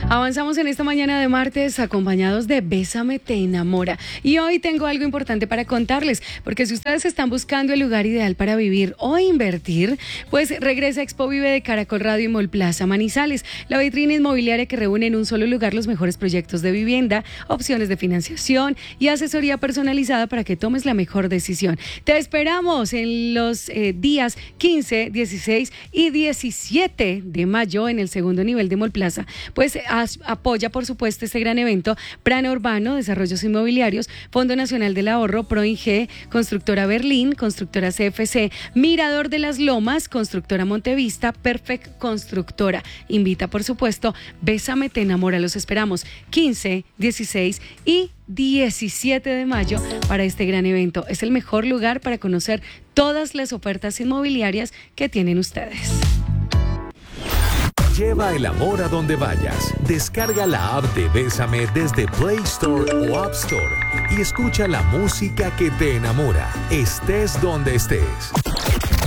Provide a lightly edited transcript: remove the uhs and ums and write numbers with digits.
Avanzamos en esta mañana de martes acompañados de Bésame te enamora. Y hoy tengo algo importante para contarles, porque si ustedes están buscando el lugar ideal para vivir o invertir, pues regresa Expo Vive de Caracol Radio y Mall Plaza Manizales, la vitrina inmobiliaria que reúne en un solo lugar los mejores proyectos de vivienda, opciones de financiación y asesoría personalizada para que tomes la mejor decisión. Te esperamos en los días 15, 16 y 17 de mayo en el segundo nivel de Mall Plaza. Pues apoya, por supuesto, este gran evento Prana Urbano, Desarrollos Inmobiliarios, Fondo Nacional del Ahorro, ProInge, Constructora Berlín, Constructora CFC, Mirador de las Lomas, Constructora Montevista, Perfect Constructora. Invita, por supuesto, Bésame te enamora. Los esperamos 15, 16 y 17 de mayo para este gran evento. Es el mejor lugar para conocer todas las ofertas inmobiliarias que tienen ustedes. Lleva el amor a donde vayas. Descarga la app de Bésame desde Play Store o App Store y escucha la música que te enamora, estés donde estés.